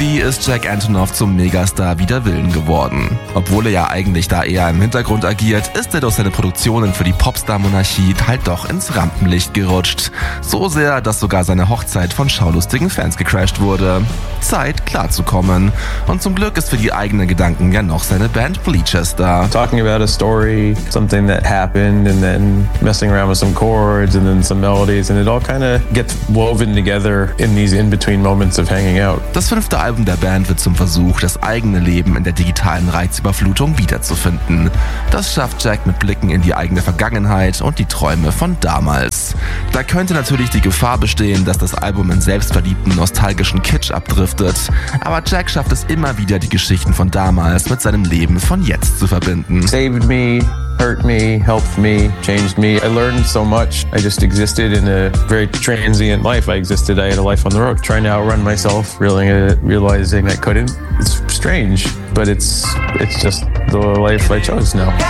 MTV ist Jack Antonoff zum Megastar wider Willen geworden. Obwohl er ja eigentlich da eher im Hintergrund agiert, ist er durch seine Produktionen für die Popstar-Monarchie halt doch ins Rampenlicht gerutscht. So sehr, dass sogar seine Hochzeit von schaulustigen Fans gecrashed wurde. Zeit, klarzukommen. Und zum Glück ist für die eigenen Gedanken ja noch seine Band Bleachers da. Talking about a story, something that happened, and then messing around with some chords and then some melodies, and it all kind of gets woven together in these in-between moments of hanging out. Das 5. Album der Band wird zum Versuch, das eigene Leben in der digitalen Reizüberflutung wiederzufinden. Das schafft Jack mit Blicken in die eigene Vergangenheit und die Träume von damals. Da könnte natürlich die Gefahr bestehen, dass das Album in selbstverliebten, nostalgischen Kitsch abdriftet. Aber Jack schafft es immer wieder, die Geschichten von damals mit seinem Leben von jetzt zu verbinden. Saved me, hurt me, helped me, changed me. I learned so much. I just existed in a very transient life. I had a life on the road, trying to outrun myself, realizing I couldn't. It's strange, but it's just the life I chose now.